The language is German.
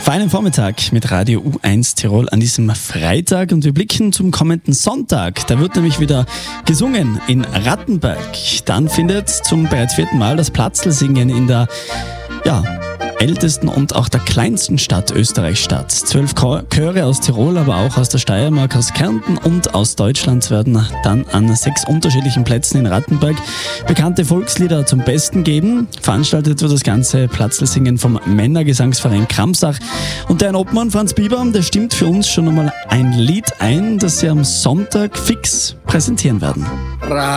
Feinen Vormittag mit Radio U1 Tirol an diesem Freitag und wir blicken zum kommenden Sonntag. Da wird nämlich wieder gesungen in Rattenberg. Dann findet zum bereits 4. Mal das Platzlsingen in der ältesten und auch der kleinsten Stadt Österreichs statt. 12 Chöre aus Tirol, aber auch aus der Steiermark, aus Kärnten und aus Deutschland werden dann an 6 unterschiedlichen Plätzen in Rattenberg bekannte Volkslieder zum Besten geben. Veranstaltet wird das ganze Platzlsingen vom Männergesangsverein Kramsach. Und der Obmann Franz Bieber, der stimmt für uns schon einmal ein Lied ein, das sie am Sonntag fix präsentieren werden.